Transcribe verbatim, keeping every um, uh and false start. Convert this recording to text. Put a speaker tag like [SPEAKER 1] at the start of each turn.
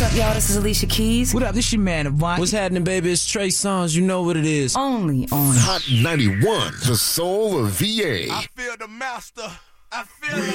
[SPEAKER 1] up, y'all? This is Alicia Keys.
[SPEAKER 2] What up? This your man, Avant.
[SPEAKER 3] What's happening, baby? It's Trey Songz. You know what it is.
[SPEAKER 1] Only on
[SPEAKER 4] Hot ninety-one, the soul of V A.
[SPEAKER 5] I feel the master. I feel